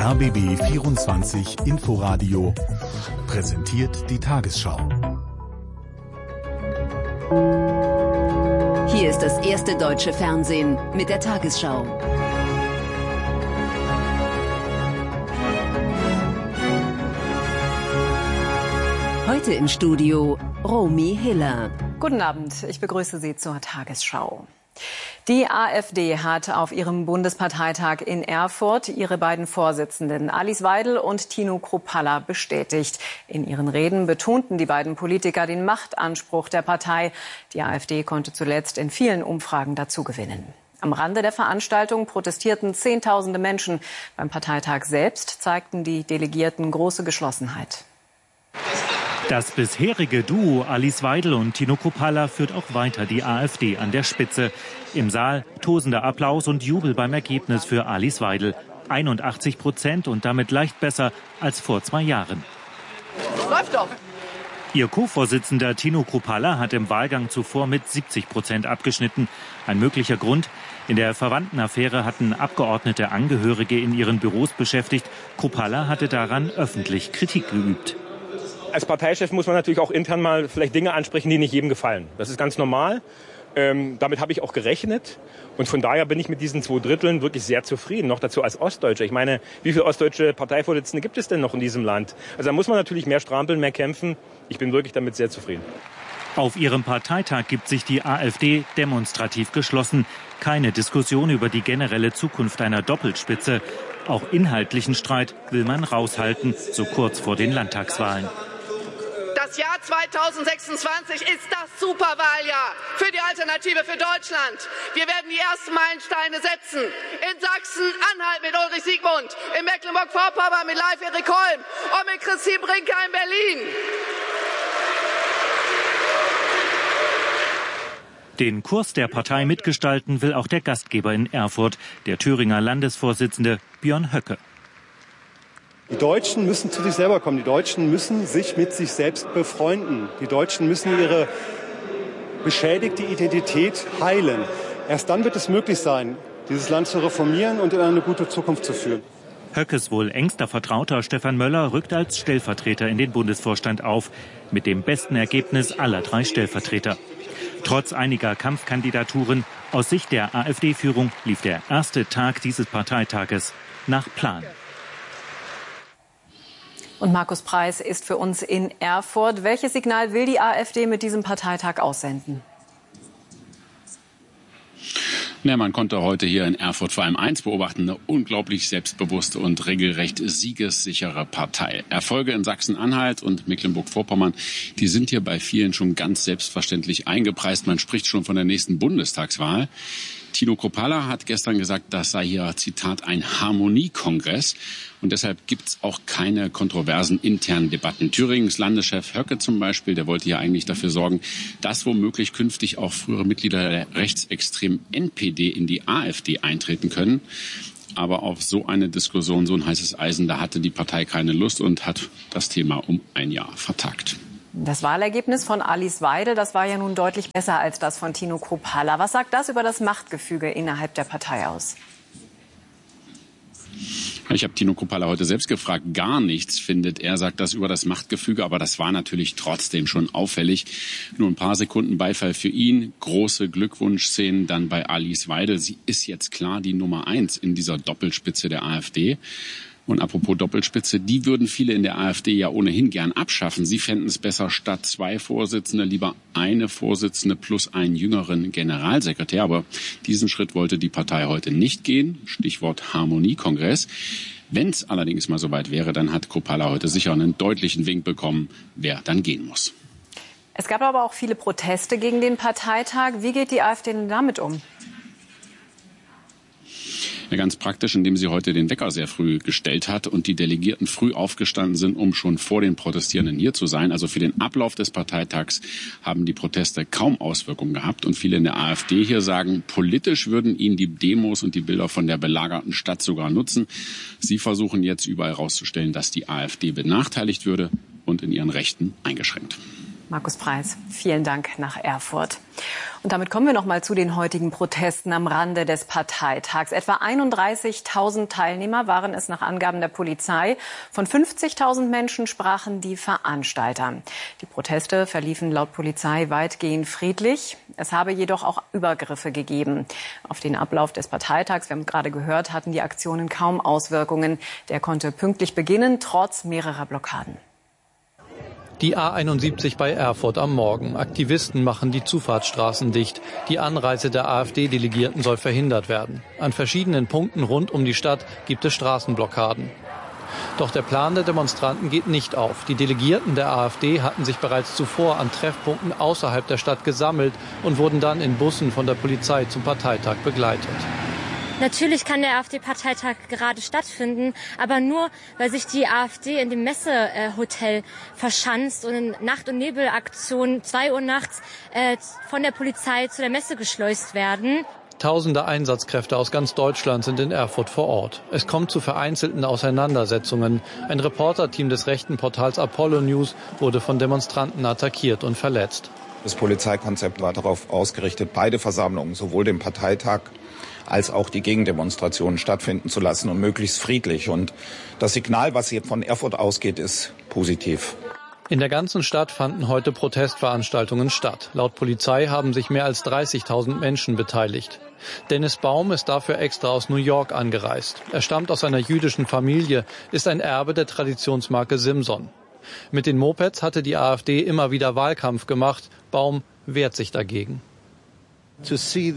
RBB 24 Inforadio präsentiert die Tagesschau. Hier ist das erste deutsche Fernsehen mit der Tagesschau. Heute im Studio Romy Hiller. Guten Abend, ich begrüße Sie zur Tagesschau. Die AfD hat auf ihrem Bundesparteitag in Erfurt ihre beiden Vorsitzenden Alice Weidel und Tino Kruppalla bestätigt. In ihren Reden betonten die beiden Politiker den Machtanspruch der Partei. Die AfD konnte zuletzt in vielen Umfragen dazu gewinnen. Am Rande der Veranstaltung protestierten Zehntausende Menschen. Beim Parteitag selbst zeigten die Delegierten große Geschlossenheit. Das bisherige Duo Alice Weidel und Tino Kruppalla führt auch weiter die AfD an der Spitze. Im Saal tosender Applaus und Jubel beim Ergebnis für Alice Weidel. 81% und damit leicht besser als vor 2 Jahren. Läuft doch! Ihr Co-Vorsitzender Tino Kruppalla hat im Wahlgang zuvor mit 70% abgeschnitten. Ein möglicher Grund: In der Verwandtenaffäre hatten Abgeordnete Angehörige in ihren Büros beschäftigt. Kruppalla hatte daran öffentlich Kritik geübt. Als Parteichef muss man natürlich auch intern mal vielleicht Dinge ansprechen, die nicht jedem gefallen. Das ist ganz normal. Damit habe ich auch gerechnet. Und von daher bin ich mit diesen 2/3 wirklich sehr zufrieden. Noch dazu als Ostdeutscher. Ich meine, wie viele ostdeutsche Parteivorsitzende gibt es denn noch in diesem Land? Also da muss man natürlich mehr strampeln, mehr kämpfen. Ich bin wirklich damit sehr zufrieden. Auf ihrem Parteitag gibt sich die AfD demonstrativ geschlossen. Keine Diskussion über die generelle Zukunft einer Doppelspitze. Auch inhaltlichen Streit will man raushalten, so kurz vor den Landtagswahlen. Das Jahr 2026 ist das Superwahljahr für die Alternative für Deutschland. Wir werden die ersten Meilensteine setzen. In Sachsen-Anhalt mit Ulrich Siegmund, in Mecklenburg-Vorpommern mit Leif Erik Holm und mit Christine Brinker in Berlin. Den Kurs der Partei mitgestalten will auch der Gastgeber in Erfurt, der Thüringer Landesvorsitzende Björn Höcke. Die Deutschen müssen zu sich selber kommen. Die Deutschen müssen sich mit sich selbst befreunden. Die Deutschen müssen ihre beschädigte Identität heilen. Erst dann wird es möglich sein, dieses Land zu reformieren und in eine gute Zukunft zu führen. Höckes wohl engster Vertrauter Stefan Möller rückt als Stellvertreter in den Bundesvorstand auf, mit dem besten Ergebnis aller 3 Stellvertreter. Trotz einiger Kampfkandidaturen aus Sicht der AfD-Führung lief der erste Tag dieses Parteitages nach Plan. Und Markus Preis ist für uns in Erfurt. Welches Signal will die AfD mit diesem Parteitag aussenden? Ja, man konnte heute hier in Erfurt vor allem eins beobachten: eine unglaublich selbstbewusste und regelrecht siegessichere Partei. Erfolge in Sachsen-Anhalt und Mecklenburg-Vorpommern, die sind hier bei vielen schon ganz selbstverständlich eingepreist. Man spricht schon von der nächsten Bundestagswahl. Tino Kruppalla hat gestern gesagt, das sei hier, Zitat, ein Harmoniekongress. Und deshalb gibt's auch keine kontroversen internen Debatten. Thüringens Landeschef Höcke zum Beispiel, der wollte ja eigentlich dafür sorgen, dass womöglich künftig auch frühere Mitglieder der rechtsextremen NPD in die AfD eintreten können. Aber auf so eine Diskussion, so ein heißes Eisen, da hatte die Partei keine Lust und hat das Thema um 1 Jahr vertagt. Das Wahlergebnis von Alice Weidel, das war ja nun deutlich besser als das von Tino Kruppalla. Was sagt das über das Machtgefüge innerhalb der Partei aus? Ich habe Tino Kruppalla heute selbst gefragt. Gar nichts, findet er, sagt das über das Machtgefüge. Aber das war natürlich trotzdem schon auffällig. Nur ein paar Sekunden Beifall für ihn. Große Glückwunschszenen dann bei Alice Weidel. Sie ist jetzt klar die Nummer 1 in dieser Doppelspitze der AfD. Und apropos Doppelspitze, die würden viele in der AfD ja ohnehin gern abschaffen. Sie fänden es besser, statt 2 Vorsitzende lieber eine Vorsitzende plus einen jüngeren Generalsekretär. Aber diesen Schritt wollte die Partei heute nicht gehen. Stichwort Harmoniekongress. Wenn es allerdings mal soweit wäre, dann hat Kruppalla heute sicher einen deutlichen Wink bekommen, wer dann gehen muss. Es gab aber auch viele Proteste gegen den Parteitag. Wie geht die AfD denn damit um? Ja, ganz praktisch, indem sie heute den Wecker sehr früh gestellt hat und die Delegierten früh aufgestanden sind, um schon vor den Protestierenden hier zu sein. Also für den Ablauf des Parteitags haben die Proteste kaum Auswirkungen gehabt. Und viele in der AfD hier sagen, politisch würden ihnen die Demos und die Bilder von der belagerten Stadt sogar nutzen. Sie versuchen jetzt überall herauszustellen, dass die AfD benachteiligt würde und in ihren Rechten eingeschränkt. Markus Preis, vielen Dank nach Erfurt. Und damit kommen wir noch mal zu den heutigen Protesten am Rande des Parteitags. Etwa 31.000 Teilnehmer waren es nach Angaben der Polizei. Von 50.000 Menschen sprachen die Veranstalter. Die Proteste verliefen laut Polizei weitgehend friedlich. Es habe jedoch auch Übergriffe gegeben. Auf den Ablauf des Parteitags, wir haben gerade gehört, hatten die Aktionen kaum Auswirkungen. Der konnte pünktlich beginnen, trotz mehrerer Blockaden. Die A71 bei Erfurt am Morgen. Aktivisten machen die Zufahrtsstraßen dicht. Die Anreise der AfD-Delegierten soll verhindert werden. An verschiedenen Punkten rund um die Stadt gibt es Straßenblockaden. Doch der Plan der Demonstranten geht nicht auf. Die Delegierten der AfD hatten sich bereits zuvor an Treffpunkten außerhalb der Stadt gesammelt und wurden dann in Bussen von der Polizei zum Parteitag begleitet. Natürlich kann der AfD-Parteitag gerade stattfinden, aber nur, weil sich die AfD in dem Messehotel verschanzt und in Nacht- und Nebelaktionen 2 Uhr nachts von der Polizei zu der Messe geschleust werden. Tausende Einsatzkräfte aus ganz Deutschland sind in Erfurt vor Ort. Es kommt zu vereinzelten Auseinandersetzungen. Ein Reporterteam des rechten Portals Apollo News wurde von Demonstranten attackiert und verletzt. Das Polizeikonzept war darauf ausgerichtet, beide Versammlungen, sowohl den Parteitag als auch die Gegendemonstrationen stattfinden zu lassen und möglichst friedlich. Und das Signal, was hier von Erfurt ausgeht, ist positiv. In der ganzen Stadt fanden heute Protestveranstaltungen statt. Laut Polizei haben sich mehr als 30.000 Menschen beteiligt. Dennis Baum ist dafür extra aus New York angereist. Er stammt aus einer jüdischen Familie, ist ein Erbe der Traditionsmarke Simson. Mit den Mopeds hatte die AfD immer wieder Wahlkampf gemacht. Baum wehrt sich dagegen. Zu sehen,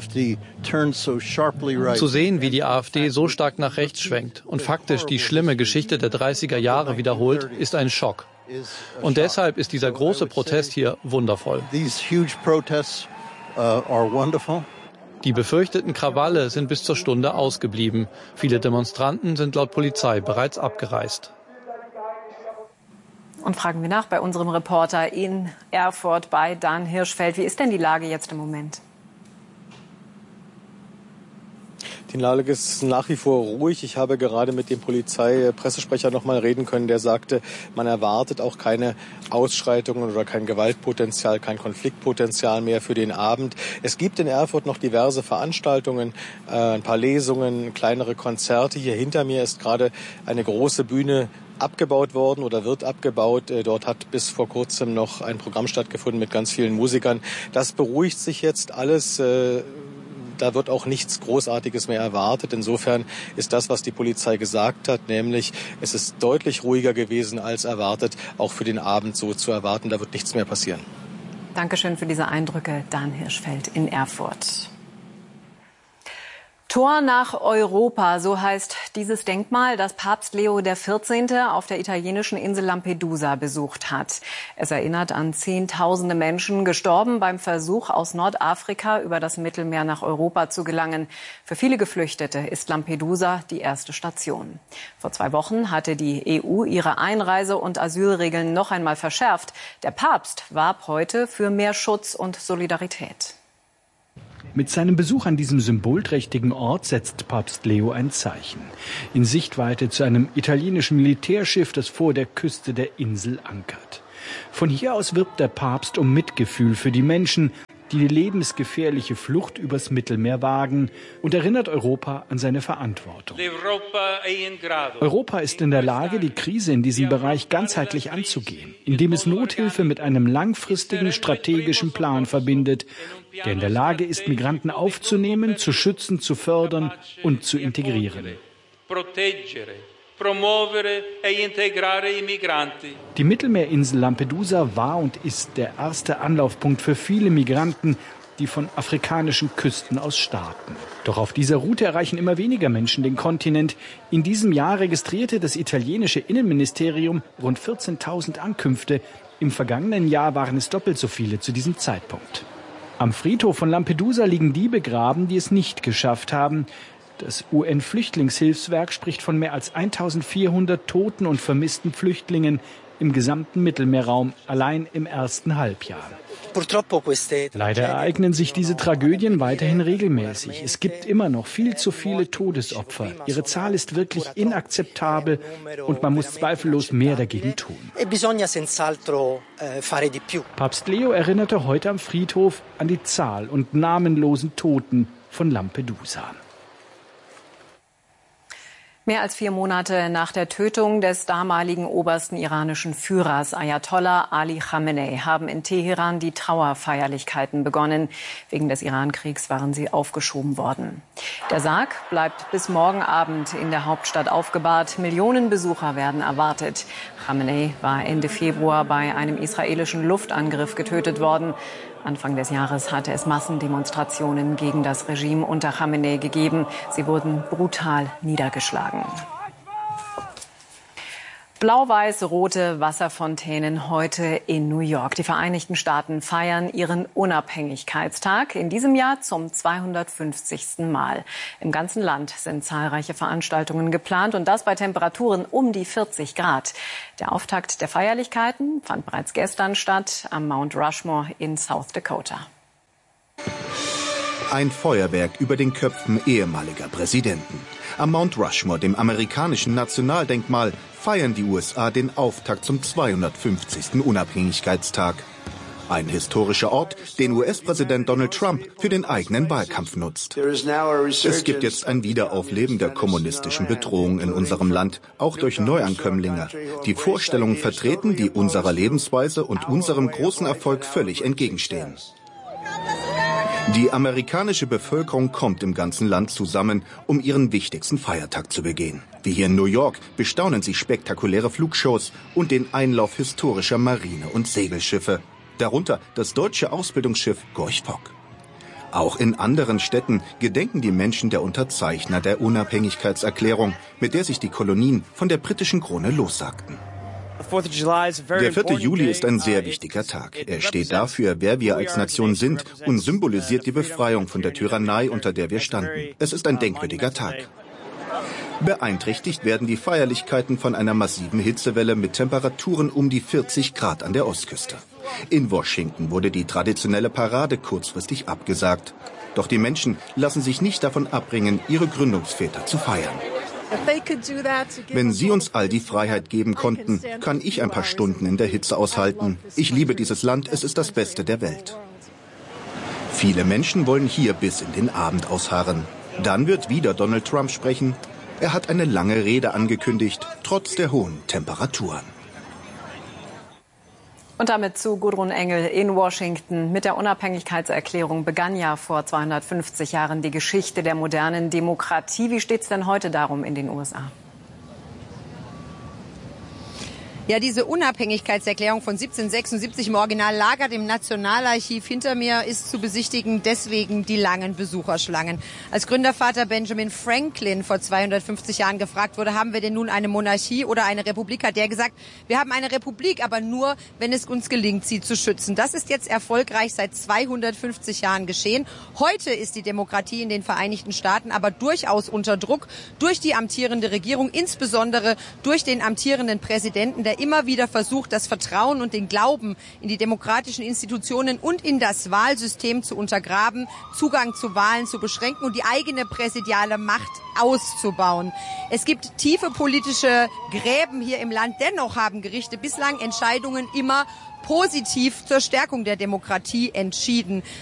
wie die AfD so stark nach rechts schwenkt und faktisch die schlimme Geschichte der 30er Jahre wiederholt, ist ein Schock. Und deshalb ist dieser große Protest hier wundervoll. Die befürchteten Krawalle sind bis zur Stunde ausgeblieben. Viele Demonstranten sind laut Polizei bereits abgereist. Und fragen wir nach bei unserem Reporter in Erfurt bei Dan Hirschfeld. Wie ist denn die Lage jetzt im Moment? Die Lage ist nach wie vor ruhig. Ich habe gerade mit dem Polizeipressesprecher noch mal reden können. Der sagte, man erwartet auch keine Ausschreitungen oder kein Gewaltpotenzial, kein Konfliktpotenzial mehr für den Abend. Es gibt in Erfurt noch diverse Veranstaltungen, ein paar Lesungen, kleinere Konzerte. Hier hinter mir ist gerade eine große Bühne abgebaut worden oder wird abgebaut. Dort hat bis vor kurzem noch ein Programm stattgefunden mit ganz vielen Musikern. Das beruhigt sich jetzt alles. Da wird auch nichts Großartiges mehr erwartet. Insofern ist das, was die Polizei gesagt hat, nämlich es ist deutlich ruhiger gewesen als erwartet, auch für den Abend so zu erwarten. Da wird nichts mehr passieren. Dankeschön für diese Eindrücke, Dan Hirschfeld in Erfurt. Tor nach Europa, so heißt dieses Denkmal, das Papst Leo XIV. Auf der italienischen Insel Lampedusa besucht hat. Es erinnert an Zehntausende Menschen, gestorben beim Versuch, aus Nordafrika über das Mittelmeer nach Europa zu gelangen. Für viele Geflüchtete ist Lampedusa die erste Station. Vor 2 Wochen hatte die EU ihre Einreise- und Asylregeln noch einmal verschärft. Der Papst warb heute für mehr Schutz und Solidarität. Mit seinem Besuch an diesem symbolträchtigen Ort setzt Papst Leo ein Zeichen. In Sichtweite zu einem italienischen Militärschiff, das vor der Küste der Insel ankert. Von hier aus wirbt der Papst um Mitgefühl für die Menschen, die lebensgefährliche Flucht übers Mittelmeer wagen, und erinnert Europa an seine Verantwortung. Europa ist in der Lage, die Krise in diesem Bereich ganzheitlich anzugehen, indem es Nothilfe mit einem langfristigen strategischen Plan verbindet, der in der Lage ist, Migranten aufzunehmen, zu schützen, zu fördern und zu integrieren. Die Mittelmeerinsel Lampedusa war und ist der erste Anlaufpunkt für viele Migranten, die von afrikanischen Küsten aus starten. Doch auf dieser Route erreichen immer weniger Menschen den Kontinent. In diesem Jahr registrierte das italienische Innenministerium rund 14.000 Ankünfte. Im vergangenen Jahr waren es doppelt so viele zu diesem Zeitpunkt. Am Friedhof von Lampedusa liegen die begraben, die es nicht geschafft haben. Das UN-Flüchtlingshilfswerk spricht von mehr als 1.400 toten und vermissten Flüchtlingen. im gesamten Mittelmeerraum allein im ersten Halbjahr. Leider ereignen sich diese Tragödien weiterhin regelmäßig. Es gibt immer noch viel zu viele Todesopfer. Ihre Zahl ist wirklich inakzeptabel und man muss zweifellos mehr dagegen tun. Papst Leo erinnerte heute am Friedhof an die Zahl und namenlosen Toten von Lampedusa. Mehr als 4 Monate nach der Tötung des damaligen obersten iranischen Führers Ayatollah Ali Khamenei haben in Teheran die Trauerfeierlichkeiten begonnen. Wegen des Irankriegs waren sie aufgeschoben worden. Der Sarg bleibt bis morgen Abend in der Hauptstadt aufgebahrt. Millionen Besucher werden erwartet. Khamenei war Ende Februar bei einem israelischen Luftangriff getötet worden. Anfang des Jahres hatte es Massendemonstrationen gegen das Regime unter Khamenei gegeben. Sie wurden brutal niedergeschlagen. Blau-weiß-rote Wasserfontänen heute in New York. Die Vereinigten Staaten feiern ihren Unabhängigkeitstag in diesem Jahr zum 250. Mal. Im ganzen Land sind zahlreiche Veranstaltungen geplant und das bei Temperaturen um die 40 Grad. Der Auftakt der Feierlichkeiten fand bereits gestern statt am Mount Rushmore in South Dakota. Ein Feuerwerk über den Köpfen ehemaliger Präsidenten. Am Mount Rushmore, dem amerikanischen Nationaldenkmal, feiern die USA den Auftakt zum 250. Unabhängigkeitstag. Ein historischer Ort, den US-Präsident Donald Trump für den eigenen Wahlkampf nutzt. Es gibt jetzt ein Wiederaufleben der kommunistischen Bedrohung in unserem Land, auch durch Neuankömmlinge, die Vorstellungen vertreten, die unserer Lebensweise und unserem großen Erfolg völlig entgegenstehen. Die amerikanische Bevölkerung kommt im ganzen Land zusammen, um ihren wichtigsten Feiertag zu begehen. Wie hier in New York bestaunen sie spektakuläre Flugshows und den Einlauf historischer Marine- und Segelschiffe. Darunter das deutsche Ausbildungsschiff Gorch Fock. Auch in anderen Städten gedenken die Menschen der Unterzeichner der Unabhängigkeitserklärung, mit der sich die Kolonien von der britischen Krone lossagten. Der 4. Juli ist ein sehr wichtiger Tag. Er steht dafür, wer wir als Nation sind und symbolisiert die Befreiung von der Tyrannei, unter der wir standen. Es ist ein denkwürdiger Tag. Beeinträchtigt werden die Feierlichkeiten von einer massiven Hitzewelle mit Temperaturen um die 40 Grad an der Ostküste. In Washington wurde die traditionelle Parade kurzfristig abgesagt. Doch die Menschen lassen sich nicht davon abbringen, ihre Gründungsväter zu feiern. Wenn sie uns all die Freiheit geben konnten, kann ich ein paar Stunden in der Hitze aushalten. Ich liebe dieses Land, es ist das Beste der Welt. Viele Menschen wollen hier bis in den Abend ausharren. Dann wird wieder Donald Trump sprechen. Er hat eine lange Rede angekündigt, trotz der hohen Temperaturen. Und damit zu Gudrun Engel in Washington. Mit der Unabhängigkeitserklärung begann ja vor 250 Jahren die Geschichte der modernen Demokratie. Wie steht es denn heute darum in den USA? Ja, diese Unabhängigkeitserklärung von 1776 im Original lagert im Nationalarchiv hinter mir, ist zu besichtigen, deswegen die langen Besucherschlangen. Als Gründervater Benjamin Franklin vor 250 Jahren gefragt wurde, haben wir denn nun eine Monarchie oder eine Republik, hat er gesagt, wir haben eine Republik, aber nur, wenn es uns gelingt, sie zu schützen. Das ist jetzt erfolgreich seit 250 Jahren geschehen. Heute ist die Demokratie in den Vereinigten Staaten aber durchaus unter Druck durch die amtierende Regierung, insbesondere durch den amtierenden Präsidenten, der immer wieder versucht, das Vertrauen und den Glauben in die demokratischen Institutionen und in das Wahlsystem zu untergraben, Zugang zu Wahlen zu beschränken und die eigene präsidiale Macht auszubauen. Es gibt tiefe politische Gräben hier im Land. Dennoch haben Gerichte bislang Entscheidungen immer positiv zur Stärkung der Demokratie entschieden.